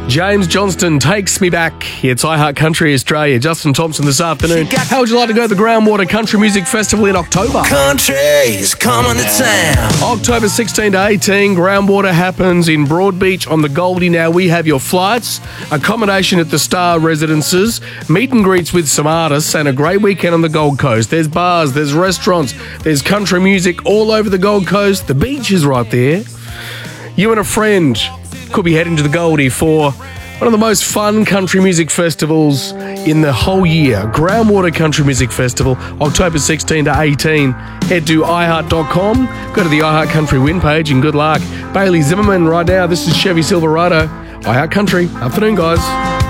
James Johnston takes me back. It's iHeart Country Australia. Justin Thompson this afternoon. How would you like to go to the Groundwater Country Music Festival in October? Country's coming to town. October 16 to 18, Groundwater happens in Broadbeach on the Goldie. Now we have your flights, accommodation at the Star Residences, meet and greets with some artists, and a great weekend on the Gold Coast. There's bars, there's restaurants, there's country music all over the Gold Coast. The beach is right there. You and a friend could be heading to the Goldie for one of the most fun country music festivals in the whole year. Groundwater Country Music Festival, October 16 to 18. Head to iHeart.com, go to the iHeart Country win page, and good luck. Bailey Zimmerman right now. This is Chevy Silverado. iHeart Country. Afternoon, guys.